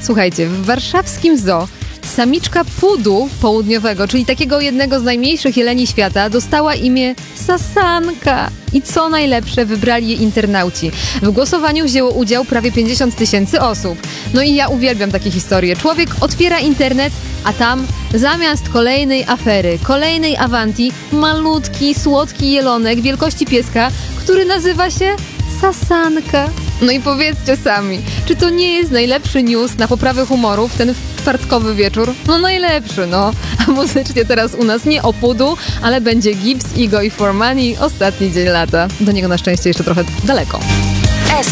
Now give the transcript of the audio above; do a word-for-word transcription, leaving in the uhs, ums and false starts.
Słuchajcie, w warszawskim zoo samiczka pudu południowego, czyli takiego jednego z najmniejszych jeleni świata, dostała imię Sasanka. I co najlepsze, wybrali je internauci. W głosowaniu wzięło udział prawie pięćdziesiąt tysięcy osób. No i ja uwielbiam takie historie. Człowiek otwiera internet, a tam zamiast kolejnej afery, kolejnej Avanti, malutki, słodki jelonek wielkości pieska, który nazywa się Sasanka. No i powiedzcie sami, czy to nie jest najlepszy news na poprawę humoru w ten czwartkowy wieczór? No najlepszy, no. A muzycznie teraz u nas nie o pudu, ale będzie Gibbs, Ego i For Money, ostatni dzień lata. Do niego na szczęście jeszcze trochę daleko.